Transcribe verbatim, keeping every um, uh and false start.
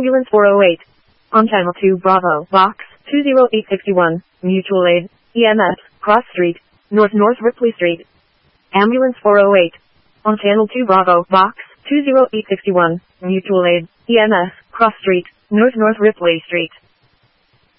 Ambulance four oh eight. On Channel two Bravo, Box two oh eight six one, Mutual Aid, E M S, Cross Street, North North Ripley Street. Ambulance four oh eight. On Channel two Bravo, Box two oh eight six one, Mutual Aid, E M S, Cross Street, North North Ripley Street.